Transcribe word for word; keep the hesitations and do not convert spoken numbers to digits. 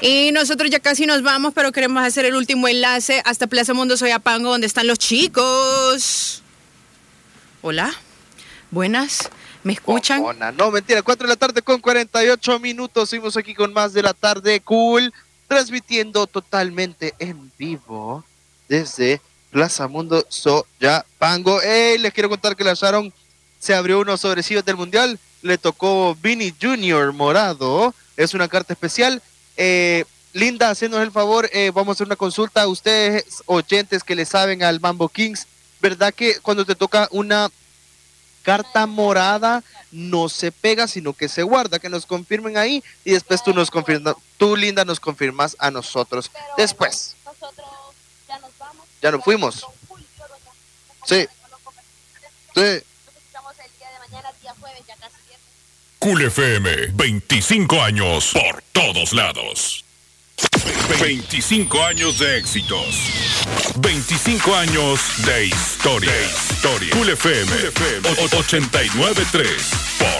Y nosotros ya casi nos vamos, pero queremos hacer el último enlace hasta Plaza Mundo Soyapango, donde están los chicos. Hola, buenas, ¿me escuchan? Oh, no, mentira, cuatro de la tarde con cuarenta y ocho minutos. Seguimos aquí con más de la tarde cool, transmitiendo totalmente en vivo desde Plaza Mundo Soyapango. Hey, les quiero contar que la Sharon se abrió unos sobrecillos del Mundial. Le tocó Vini Junior morado. Es una carta especial. Eh, Linda, haciéndonos el favor, eh, vamos a hacer una consulta a ustedes, oyentes que le saben al Mambo Kings. ¿Verdad que cuando te toca una carta morada no se pega, sino que se guarda? Que nos confirmen ahí y después tú nos confirmas, tú, Linda, nos confirmas a nosotros. Después. Nosotros ya nos vamos. Ya nos fuimos. Sí. Sí. Cool F M, veinticinco años por todos lados. veinticinco años de éxitos. veinticinco años de historia. De historia. Cool F M, ochenta y nueve punto tres.